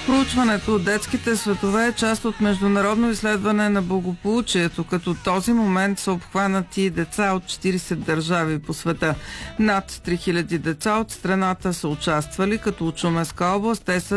Проучването от детските светове е част от международно изследване на благополучието, като този момент са обхванати деца от 40 държави по света. Над 3000 деца от страната са участвали, като от Шуменска област те са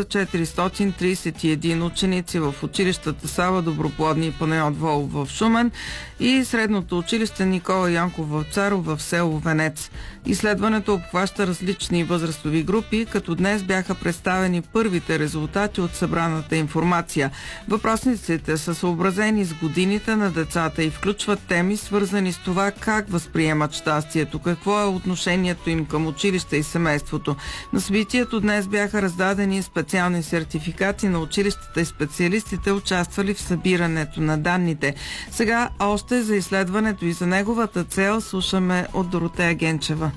431 ученици в училищата Сава Доброплодни и Панайот Волов в Шумен и средното училище Никола Янков Вапцаров в село Венец. Изследването обхваща различни възрастови групи, като днес бяха представени първите резултати от събраната информация. Въпросниците са съобразени с годините на децата и включват теми, свързани с това как възприемат щастието, какво е отношението им към училище и семейството. На събитието днес бяха раздадени специални сертификати на училищата и специалистите, участвали в събирането на данните. Сега още за изследването и за неговата цел слушаме от Доротея Генчева.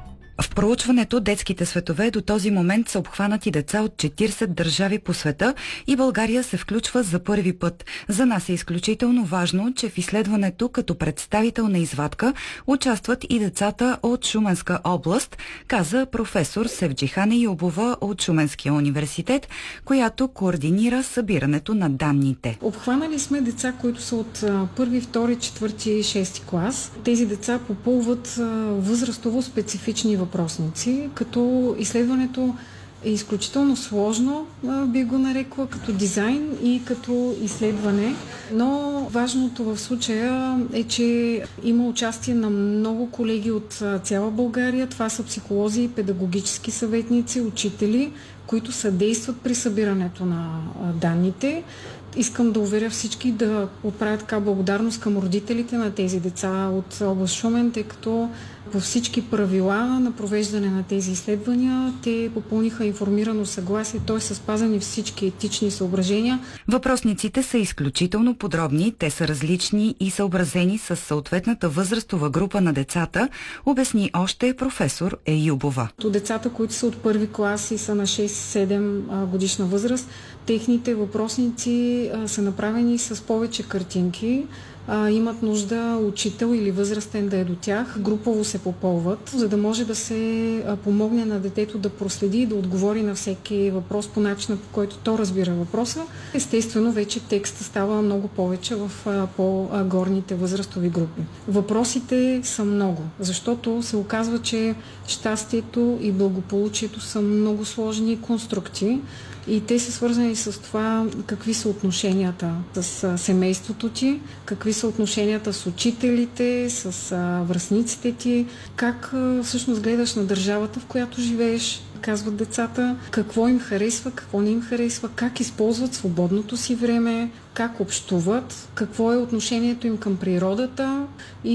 В проучването детските светове до този момент са обхванати деца от 40 държави по света и България се включва за първи път. За нас е изключително важно, че в изследването като представител на извадка участват и децата от Шуменска област, каза професор Севджихан Йобова от Шуменския университет, която координира събирането на данните. Обхванали сме деца, които са от първи, втори, четвърти и шести клас. Тези деца попълват възрастово специфични въпросници, като изследването е изключително сложно, би го нарекла, като дизайн и като изследване, но важното в случая е, че има участие на много колеги от цяла България. Това са психолози, педагогически съветници, учители, които съдействат при събирането на данните. Искам да уверя всички да отправят така благодарност към родителите на тези деца от област Шумен, тъй като по всички правила на провеждане на тези изследвания те попълниха информирано съгласие, т.е. са спазени всички етични съображения. Въпросниците са изключително подробни, те са различни и съобразени с съответната възрастова група на децата, обясни още професор Йобова. Децата, които са от първи клас и са на 6-7 годишна възраст, техните въпросници са направени с повече картинки, имат нужда учител или възрастен да е до тях, групово се попълват, за да може да се помогне на детето да проследи и да отговори на всеки въпрос по начина, по който то разбира въпроса. Естествено, вече текста става много повече в по-горните възрастови групи. Въпросите са много, защото се оказва, че щастието и благополучието са много сложни конструкти и те са свързани с това какви са отношенията с семейството ти, какви са отношенията с учителите, с връстниците ти, как всъщност гледаш на държавата, в която живееш, казват децата, какво им харесва, какво не им харесва, как използват свободното си време, как общуват, какво е отношението им към природата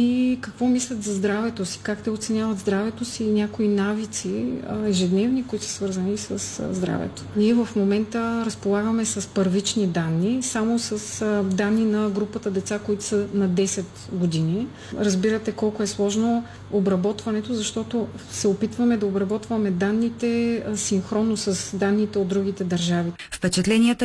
и какво мислят за здравето си, как те оценяват здравето си и някои навици ежедневни, които са свързани с здравето. Ние в момента разполагаме с първични данни, само с данни на групата деца, които са на 10 години. Разбирате колко е сложно обработването, защото се опитваме да обработваме данните синхронно с данните от другите държави. Впечатленията